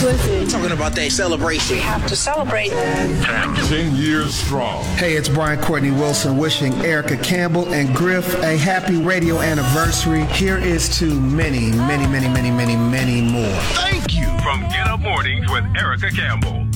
Listen. Talking about that celebration. We have to celebrate. 10 years strong. Hey, it's Brian Courtney Wilson wishing Erica Campbell and Griff a happy radio anniversary. Here is to many, many, many, many, many, many more. Thank you. From Get Up Mornings with Erica Campbell.